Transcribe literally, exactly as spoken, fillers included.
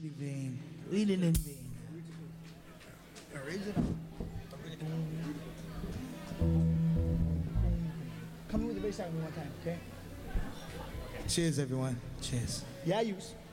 really vain. Leaning in vain. Original. Come with the bass line one more time, okay? Cheers, everyone. Cheers. Yeah, use.